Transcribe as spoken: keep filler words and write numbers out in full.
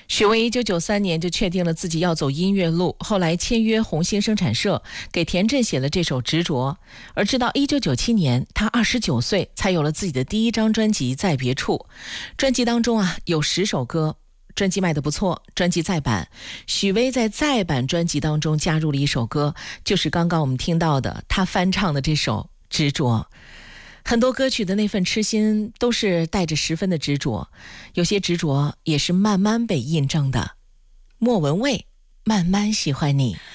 许巍一九九三年就确定了自己要走音乐路，后来签约红星生产社，给田震写了这首《执着》。而直到一九九七年，他二十九岁才有了自己的第一张专辑《在别处》。专辑当中啊有十首歌，专辑卖得不错，专辑再版。许巍在再版专辑当中加入了一首歌，就是刚刚我们听到的他翻唱的这首《执着》。很多歌曲的那份痴心都是带着十分的执着，有些执着也是慢慢被印证的。莫文蔚，慢慢喜欢你。